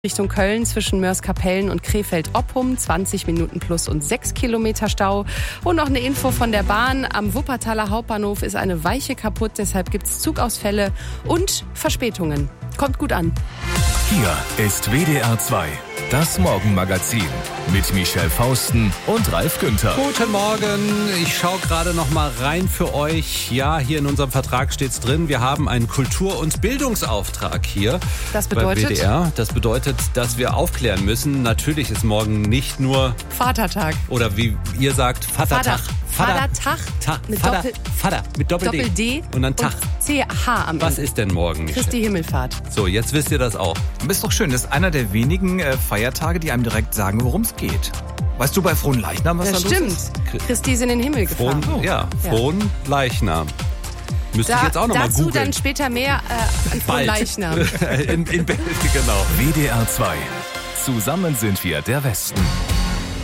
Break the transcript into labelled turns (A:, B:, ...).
A: Richtung Köln zwischen Mörs-Kapellen und Krefeld-Oppum, 20 Minuten plus und 6 Kilometer Stau. Und noch eine Info von der Bahn. Am Wuppertaler Hauptbahnhof ist eine Weiche kaputt, deshalb gibt es Zugausfälle und Verspätungen. Kommt gut an.
B: Hier ist WDR 2, das Morgenmagazin mit Michelle Fausten und Ralf Günther.
C: Guten Morgen, ich schaue gerade noch mal rein für euch. Ja, hier in unserem Vertrag steht's drin, wir haben einen Kultur- und Bildungsauftrag hier
A: Das bedeutet?
C: bei WDR. Das bedeutet, dass wir aufklären müssen. Natürlich ist morgen nicht nur
A: Vatertag.
C: oder wie ihr sagt, Vatertag.
A: Vatertag mit
C: Vater mit Doppel-D und dann Tag.
A: CH am Ende.
C: Was ist denn morgen?
A: Christi Himmelfahrt.
C: So, jetzt wisst ihr das auch.
D: Das ist doch schön. Das ist einer der wenigen Feiertage, die einem direkt sagen, worum es geht. Weißt du bei Fronleichnam, was
A: Das
D: da los
A: stimmt.
D: ist?
A: Christi ist in den Himmel gefahren.
C: Frohen Leichnam. Müsste ich jetzt auch noch mal
A: dazu
C: googeln.
A: dann später mehr an
C: Bald.
A: Fronleichnam.
C: in genau.
B: WDR 2, zusammen sind wir der Westen.